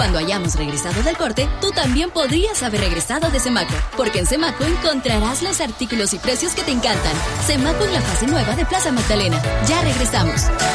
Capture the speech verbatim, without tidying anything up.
Cuando hayamos regresado del corte, tú también podrías haber regresado de Semaco, porque en Semaco encontrarás los artículos y precios que te encantan. Semaco en la fase nueva de Plaza Magdalena. Ya regresamos.